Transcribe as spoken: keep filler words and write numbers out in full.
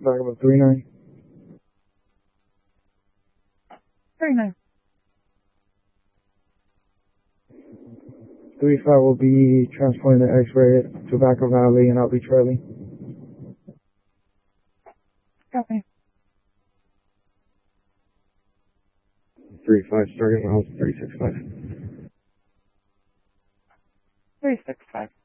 Back about three nine. Very nice. three five will be transporting the X-ray to Tobacco Valley, and I'll be trailing. Copy. three five, starting miles three six five. three six five.